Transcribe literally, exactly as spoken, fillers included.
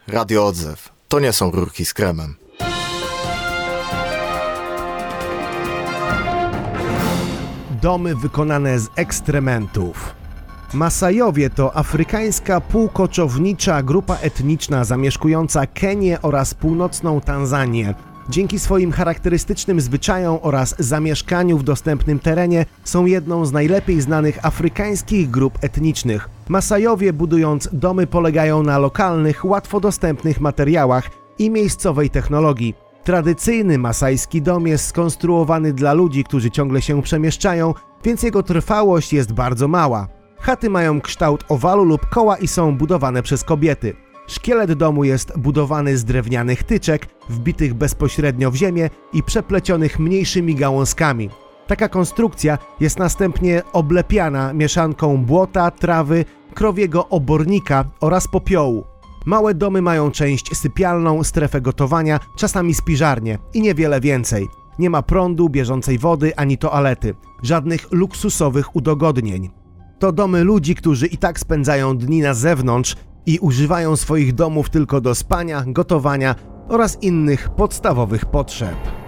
Radio Odzew. To nie są rurki z kremem. Domy wykonane z ekstrementów. Masajowie to afrykańska półkoczownicza grupa etniczna zamieszkująca Kenię oraz północną Tanzanię. Dzięki swoim charakterystycznym zwyczajom oraz zamieszkaniu w dostępnym terenie są jedną z najlepiej znanych afrykańskich grup etnicznych. Masajowie, budując domy, polegają na lokalnych, łatwo dostępnych materiałach i miejscowej technologii. Tradycyjny masajski dom jest skonstruowany dla ludzi, którzy ciągle się przemieszczają, więc jego trwałość jest bardzo mała. Chaty mają kształt owalu lub koła i są budowane przez kobiety. Szkielet domu jest budowany z drewnianych tyczek, wbitych bezpośrednio w ziemię i przeplecionych mniejszymi gałązkami. Taka konstrukcja jest następnie oblepiana mieszanką błota, trawy, krowiego obornika oraz popiołu. Małe domy mają część sypialną, strefę gotowania, czasami spiżarnię i niewiele więcej. Nie ma prądu, bieżącej wody ani toalety. Żadnych luksusowych udogodnień. To domy ludzi, którzy i tak spędzają dni na zewnątrz i używają swoich domów tylko do spania, gotowania oraz innych podstawowych potrzeb.